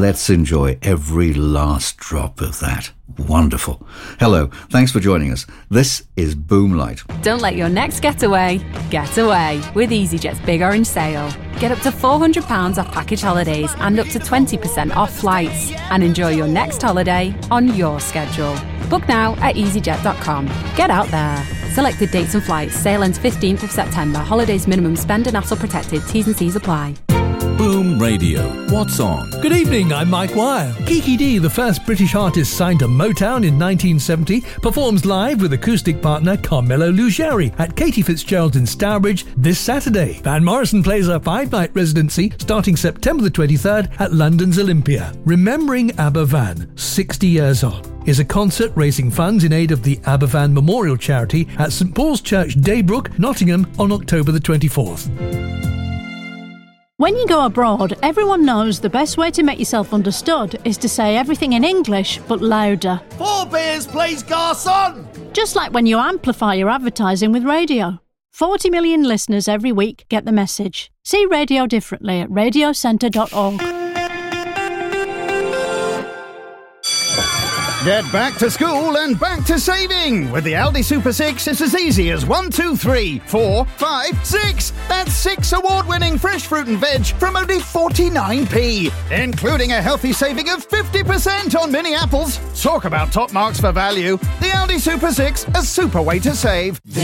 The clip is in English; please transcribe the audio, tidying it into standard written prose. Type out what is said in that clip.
Let's enjoy every last drop of that. Wonderful. Hello, thanks for joining us. This is Boomlight. Don't let your next getaway get away with EasyJet's Big Orange Sale. Get up to £400 off package holidays and up to 20% off flights. And enjoy your next holiday on your schedule. Book now at easyjet.com. Get out there. Selected dates and flights. Sale ends 15th of September. Holidays minimum spend and hassle protected. T's and C's apply. Boom Radio. What's on? Good evening, I'm Mike Wire. Kiki Dee, the first British artist signed to Motown in 1970, performs live with acoustic partner Carmelo Lugeri at Katie Fitzgerald's in Stourbridge this Saturday. Van Morrison plays a 5-night residency starting September the 23rd at London's Olympia. Remembering ABBA Van, 60 years on, is a concert raising funds in aid of the ABBA Van Memorial Charity at St Paul's Church, Daybrook, Nottingham on October the 24th. When you go abroad, everyone knows the best way to make yourself understood is to say everything in English, but louder. 4 beers, please, garçon! Just like when you amplify your advertising with radio. 40 million listeners every week get the message. See radio differently at radiocentre.org. Get back to school and back to saving! With the Aldi Super 6, it's as easy as 1, 2, 3, 4, 5, 6! That's 6 award-winning fresh fruit and veg from only 49p, including a healthy saving of 50% on mini apples. Talk about top marks for value. The Aldi Super 6, a super way to save.